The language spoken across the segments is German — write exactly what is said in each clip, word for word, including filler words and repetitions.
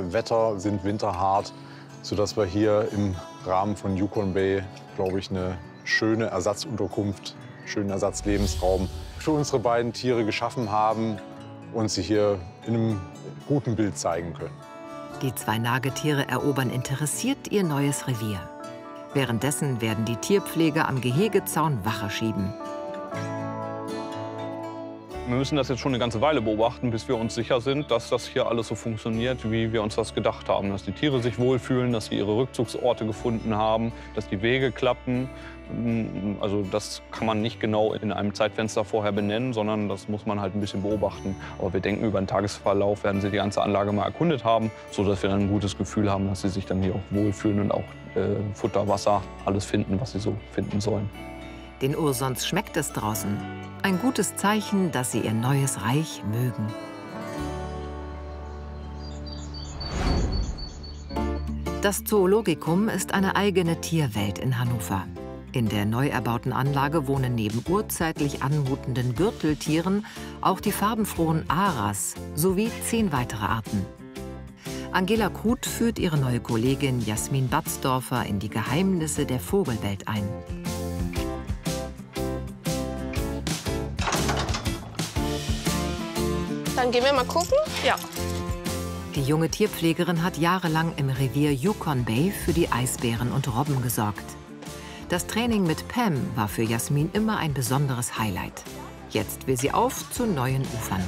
Wetter sind winterhart, sodass wir hier im Rahmen von Yukon Bay, glaube ich, eine schöne Ersatzunterkunft, schönen Ersatzlebensraum für unsere beiden Tiere geschaffen haben und sie hier in einem guten Bild zeigen können. Die zwei Nagetiere erobern interessiert ihr neues Revier. Währenddessen werden die Tierpfleger am Gehegezaun Wache schieben. Wir müssen das jetzt schon eine ganze Weile beobachten, bis wir uns sicher sind, dass das hier alles so funktioniert, wie wir uns das gedacht haben. Dass die Tiere sich wohlfühlen, dass sie ihre Rückzugsorte gefunden haben, dass die Wege klappen. Also das kann man nicht genau in einem Zeitfenster vorher benennen, sondern das muss man halt ein bisschen beobachten. Aber wir denken, über den Tagesverlauf werden sie die ganze Anlage mal erkundet haben, sodass wir dann ein gutes Gefühl haben, dass sie sich dann hier auch wohlfühlen und auch äh, Futter, Wasser, alles finden, was sie so finden sollen. Den Ursons schmeckt es draußen. Ein gutes Zeichen, dass sie ihr neues Reich mögen. Das Zoologikum ist eine eigene Tierwelt in Hannover. In der neu erbauten Anlage wohnen neben urzeitlich anmutenden Gürteltieren auch die farbenfrohen Aras sowie zehn weitere Arten. Angela Kruth führt ihre neue Kollegin Jasmin Batzdorfer in die Geheimnisse der Vogelwelt ein. Dann gehen wir mal gucken. Ja. Die junge Tierpflegerin hat jahrelang im Revier Yukon Bay für die Eisbären und Robben gesorgt. Das Training mit Pam war für Jasmin immer ein besonderes Highlight. Jetzt will sie auf zu neuen Ufern.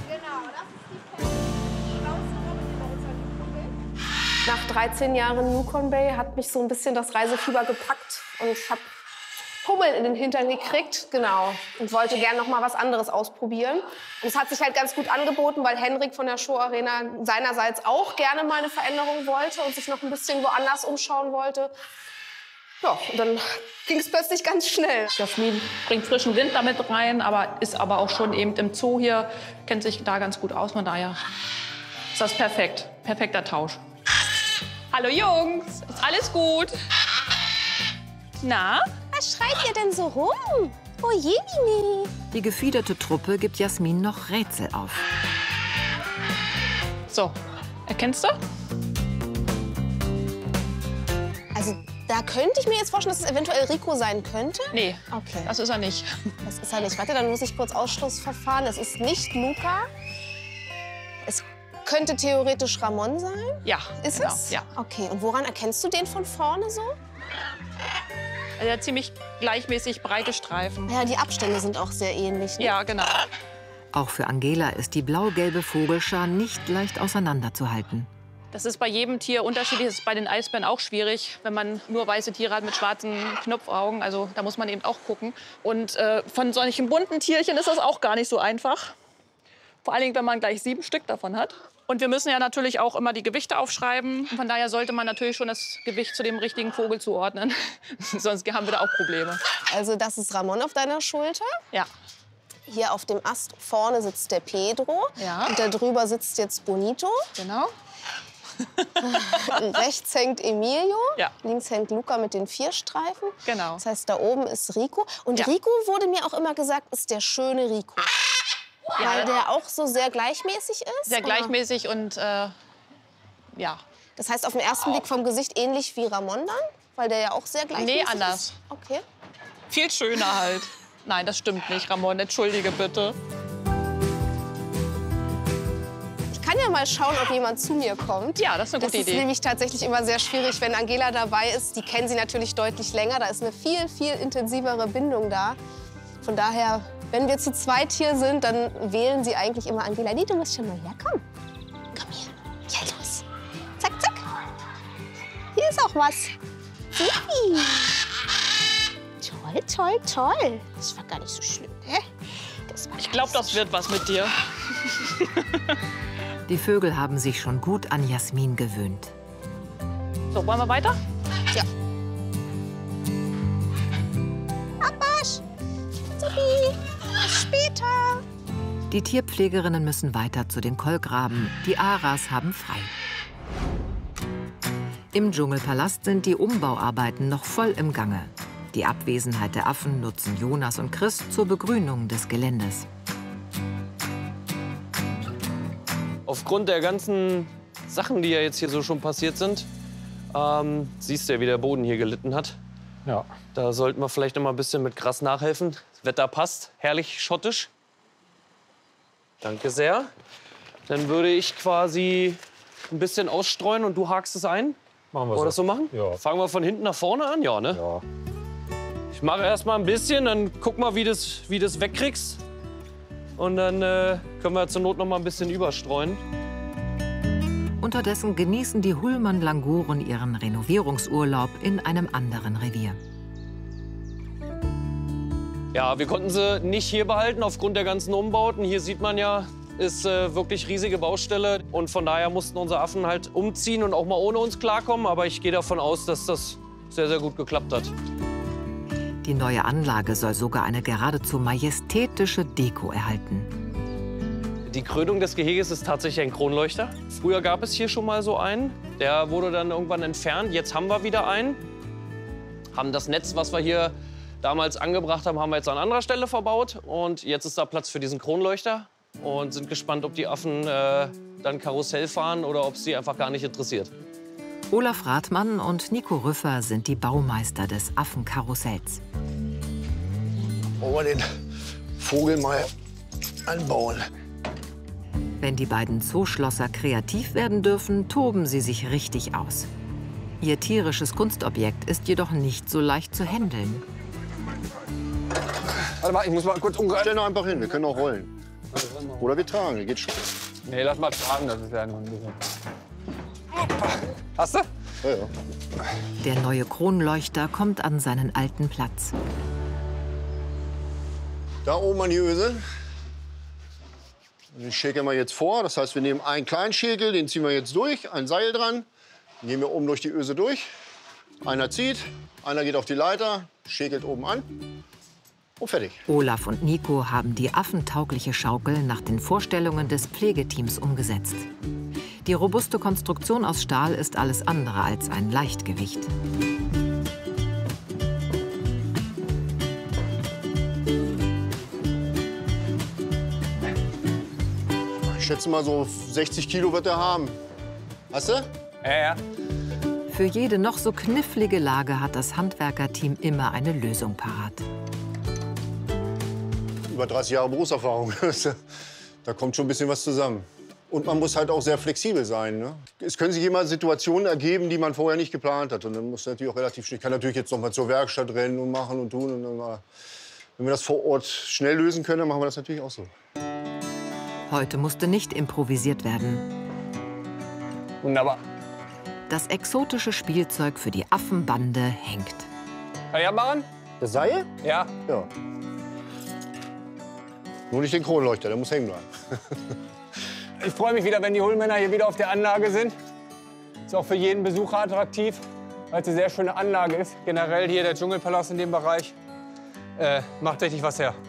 Nach dreizehn Jahren Yukon Bay hat mich so ein bisschen das Reisefieber gepackt und ich habe Hummeln in den Hintern gekriegt, genau, und wollte gern noch mal was anderes ausprobieren. Und es hat sich halt ganz gut angeboten, weil Henrik von der Show Arena seinerseits auch gerne mal eine Veränderung wollte und sich noch ein bisschen woanders umschauen wollte. Ja, und dann ging es plötzlich ganz schnell. Jasmin bringt frischen Wind damit rein, aber ist aber auch schon eben im Zoo hier, kennt sich da ganz gut aus. Von daher ist das perfekt, perfekter Tausch. Hallo Jungs, ist alles gut? Na? Was schreit ihr denn so rum? Oh je, Mimi. Die gefiederte Truppe gibt Jasmin noch Rätsel auf. So, erkennst du? Also, da könnte ich mir jetzt vorstellen, dass es eventuell Rico sein könnte. Nee, okay, das ist er nicht. Das ist er nicht. Warte, dann muss ich kurz Ausschlussverfahren. Es ist nicht Luca. Es könnte theoretisch Ramon sein. Ja, Ist genau, es? ja. Okay, und woran erkennst du den von vorne so? Er hat ziemlich gleichmäßig breite Streifen. Ja, die Abstände sind auch sehr ähnlich. Ne? Ja, genau. Auch für Angela ist die blau-gelbe Vogelschar nicht leicht auseinanderzuhalten. Das ist bei jedem Tier unterschiedlich. Das ist bei den Eisbären auch schwierig, wenn man nur weiße Tiere hat mit schwarzen Knopfaugen. Also da muss man eben auch gucken. Und äh, von solchen bunten Tierchen ist das auch gar nicht so einfach. Vor allen Dingen, wenn man gleich sieben Stück davon hat. Und wir müssen ja natürlich auch immer die Gewichte aufschreiben. Von daher sollte man natürlich schon das Gewicht zu dem richtigen Vogel zuordnen. Sonst haben wir da auch Probleme. Also das ist Ramon auf deiner Schulter. Ja. Hier auf dem Ast vorne sitzt der Pedro. Ja. Und da drüber sitzt jetzt Bonito. Genau. Rechts hängt Emilio. Ja. Links hängt Luca mit den vier Streifen. Genau. Das heißt, da oben ist Rico. Und Ja. Rico, wurde mir auch immer gesagt, ist der schöne Rico. Ja. Weil der auch so sehr gleichmäßig ist. Sehr oder? gleichmäßig und äh, ja. Das heißt, auf den ersten Blick vom Gesicht ähnlich wie Ramon dann? Weil der ja auch sehr gleichmäßig Nee, ist. anders. Okay. Viel schöner halt. Nein, das stimmt nicht, Ramon. Entschuldige bitte. Ich kann ja mal schauen, ob jemand zu mir kommt. Ja, das ist eine gute Das ist Idee. nämlich tatsächlich immer sehr schwierig, wenn Angela dabei ist. Die kennen sie natürlich deutlich länger. Da ist eine viel, viel intensivere Bindung da. Von daher, wenn wir zu zweit hier sind, dann wählen sie eigentlich immer Angela. Nee, du musst schon mal herkommen. Komm hier. Ja, los. Zack, zack. Hier ist auch was. Supi. Toll, toll, toll. Das war gar nicht so schlimm, ne? Das war Ich glaube, das wird was mit dir. Die Vögel haben sich schon gut an Jasmin gewöhnt. So, wollen wir weiter? Ja. Abasch. Supi. Bis später. Die Tierpflegerinnen müssen weiter zu den Kolkraben. Die Aras haben frei. Im Dschungelpalast sind die Umbauarbeiten noch voll im Gange. Die Abwesenheit der Affen nutzen Jonas und Chris zur Begrünung des Geländes. Aufgrund der ganzen Sachen, die ja jetzt hier so schon passiert sind. Ähm, siehst du ja, wie der Boden hier gelitten hat. Ja. Da sollten wir vielleicht noch mal ein bisschen mit Gras nachhelfen. Das Wetter passt, herrlich schottisch. Danke sehr. Dann würde ich quasi ein bisschen ausstreuen und du hakst es ein. Machen wir Wollen wir das so machen? Ja. Fangen wir von hinten nach vorne an? Ja, ne? Ja. Ich mache erst mal ein bisschen, dann guck mal, wie das, wie das wegkriegst. Und dann äh, können wir zur Not noch mal ein bisschen überstreuen. Unterdessen genießen die Hullmann-Languren ihren Renovierungsurlaub in einem anderen Revier. Ja, wir konnten sie nicht hier behalten aufgrund der ganzen Umbauten. Hier sieht man ja, ist äh, wirklich riesige Baustelle. Und von daher mussten unsere Affen halt umziehen und auch mal ohne uns klarkommen. Aber ich gehe davon aus, dass das sehr, sehr gut geklappt hat. Die neue Anlage soll sogar eine geradezu majestätische Deko erhalten. Die Krönung des Geheges ist tatsächlich ein Kronleuchter. Früher gab es hier schon mal so einen. Der wurde dann irgendwann entfernt. Jetzt haben wir wieder einen. Haben das Netz, was wir hier damals angebracht haben, haben wir jetzt an anderer Stelle verbaut. Und jetzt ist da Platz für diesen Kronleuchter. Und sind gespannt, ob die Affen äh, dann Karussell fahren oder ob es sie einfach gar nicht interessiert. Olaf Rathmann und Nico Rüffer sind die Baumeister des Affenkarussells. Wollen wir den Vogel mal anbauen? Wenn die beiden Zooschlosser kreativ werden dürfen, toben sie sich richtig aus. Ihr tierisches Kunstobjekt ist jedoch nicht so leicht zu handeln. Warte mal, ich muss mal kurz umgreifen. Stell noch einfach hin, wir können auch rollen. Oder wir tragen, geht schon. Nee, lass mal tragen, das ist ja noch ein bisschen. Hast du? Ja, ja. Der neue Kronleuchter kommt an seinen alten Platz. Da oben an die Öse. Den schäkeln wir jetzt vor. Das heißt, wir nehmen einen kleinen Schäkel, den ziehen wir jetzt durch, ein Seil dran. Den gehen wir oben durch die Öse durch. Einer zieht, einer geht auf die Leiter, schäkelt oben an und fertig. Olaf und Nico haben die affentaugliche Schaukel nach den Vorstellungen des Pflegeteams umgesetzt. Die robuste Konstruktion aus Stahl ist alles andere als ein Leichtgewicht. Ich schätze mal, so sechzig Kilo wird er haben. Hast du? Ja, ja. Für jede noch so knifflige Lage hat das Handwerkerteam immer eine Lösung parat. Über dreißig Jahre Berufserfahrung. Da kommt schon ein bisschen was zusammen. Und man muss halt auch sehr flexibel sein. Ne? Es können sich immer Situationen ergeben, die man vorher nicht geplant hat. Und dann muss natürlich auch relativ schnell. Ich kann natürlich jetzt noch mal zur Werkstatt rennen und machen und tun. Und dann mal, wenn wir das vor Ort schnell lösen können, dann machen wir das natürlich auch so. Heute musste nicht improvisiert werden. Wunderbar. Das exotische Spielzeug für die Affenbande hängt. Kann ich abmachen? Das Seil? Ja. Ja. Nur nicht den Kronleuchter, der muss hängen bleiben. Ich freue mich wieder, wenn die Hullmänner hier wieder auf der Anlage sind. Ist auch für jeden Besucher attraktiv, weil es eine sehr schöne Anlage ist. Generell hier der Dschungelpalast in dem Bereich äh, macht richtig was her.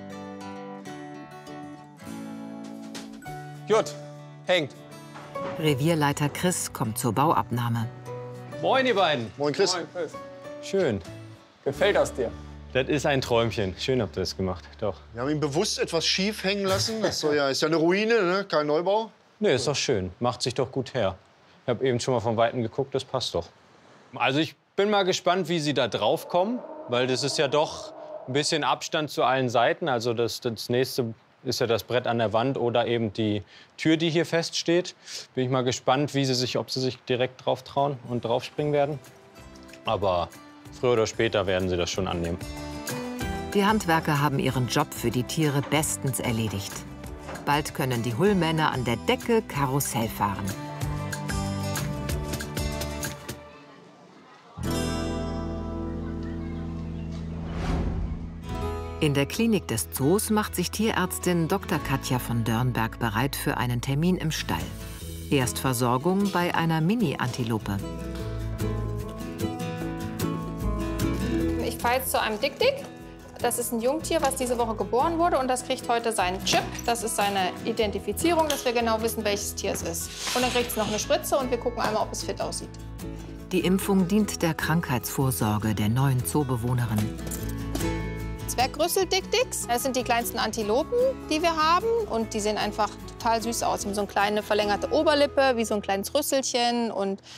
Gut, hängt. Revierleiter Chris kommt zur Bauabnahme. Moin, ihr beiden. Moin, Chris. Moin, Chris. Schön. Gefällt das dir? Das ist ein Träumchen. Schön habt ihr das gemacht, doch. Wir haben ihn bewusst etwas schief hängen lassen. Das soll ja, ist ja eine Ruine, ne? Kein Neubau. Nee, ist doch schön. Macht sich doch gut her. Ich habe eben schon mal von Weitem geguckt, das passt doch. Also ich bin mal gespannt, wie Sie da drauf kommen, weil das ist ja doch ein bisschen Abstand zu allen Seiten. Also das, das nächste ist ja das Brett an der Wand oder eben die Tür, die hier feststeht. Bin ich mal gespannt, wie Sie sich, ob Sie sich direkt drauf trauen und draufspringen werden. Aber früher oder später werden Sie das schon annehmen. Die Handwerker haben ihren Job für die Tiere bestens erledigt. Bald können die Hullmänner an der Decke Karussell fahren. In der Klinik des Zoos macht sich Tierärztin Doktor Katja von Dörnberg bereit für einen Termin im Stall. Erstversorgung bei einer Mini-Antilope. Ich fahre jetzt zu einem Dick-Dick. Das ist ein Jungtier, was diese Woche geboren wurde. Und das kriegt heute seinen Chip. Das ist seine Identifizierung, dass wir genau wissen, welches Tier es ist. Und dann kriegt es noch eine Spritze und wir gucken einmal, ob es fit aussieht. Die Impfung dient der Krankheitsvorsorge der neuen Zoobewohnerin. Zwergrüssel-Dick-Dicks. Das sind die kleinsten Antilopen, die wir haben. Und die sehen einfach total süß aus. Die haben so eine kleine verlängerte Oberlippe, wie so ein kleines Rüsselchen. Und